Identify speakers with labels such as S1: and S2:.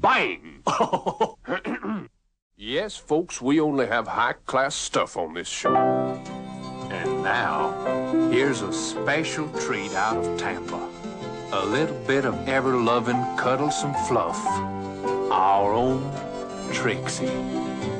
S1: Bang!
S2: Yes, folks, we only have high-class stuff on this show.
S1: And now, here's a special treat out of Tampa. A little bit of ever-loving, cuddlesome fluff. Our own Trixie.